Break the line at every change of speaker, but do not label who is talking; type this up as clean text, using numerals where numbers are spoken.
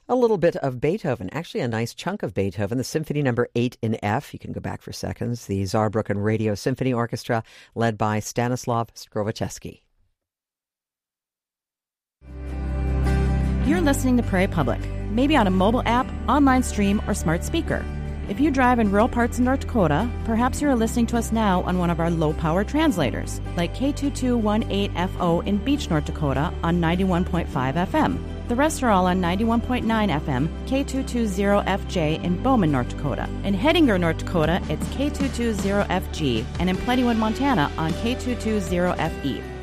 A little bit of Beethoven, actually a nice chunk of Beethoven, the Symphony Number 8 in F. You can go back for seconds. The Saarbrücken Radio Symphony Orchestra, led by Stanislav Skrovacheski.
You're listening to Prairie Public, maybe on a mobile app, online stream, or smart speaker. If you drive in rural parts of North Dakota, perhaps you're listening to us now on one of our low-power translators, like K2218FO in Beach, North Dakota on 91.5 FM. The rest are all on 91.9 FM, K220FJ in Bowman, North Dakota. In Hettinger, North Dakota, it's K220FG, and in Plentywood, Montana on K220FE.